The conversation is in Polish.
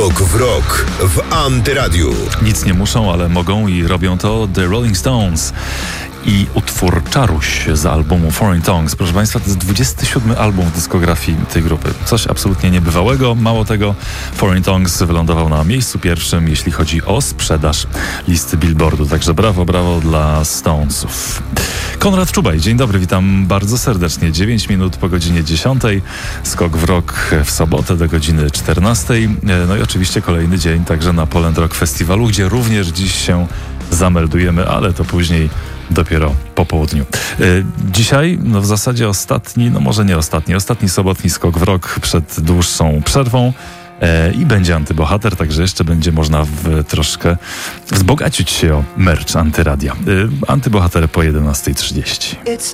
Skok w rok w Antyradiu. Nic nie muszą, ale mogą i robią to The Rolling Stones. I utwór Czaruś z albumu Foreign Tongues. Proszę Państwa, to jest 27 album w dyskografii tej grupy. Coś absolutnie niebywałego. Mało tego, Foreign Tongues wylądował na miejscu pierwszym, jeśli chodzi o sprzedaż listy Billboardu. Także brawo, brawo dla Stonesów. Konrad Czubaj, dzień dobry, witam bardzo serdecznie. 9 minut po godzinie 10. Skok w rok w sobotę do godziny 14. No i oczywiście kolejny dzień także na Poland Rock Festiwalu, gdzie również dziś się zameldujemy, ale to później dopiero po południu. Dzisiaj, w zasadzie ostatni, może nie ostatni sobotni skok w rok przed dłuższą przerwą i będzie antybohater, także jeszcze będzie można troszkę wzbogacić się o merch Antyradia. Antybohater po 11:30.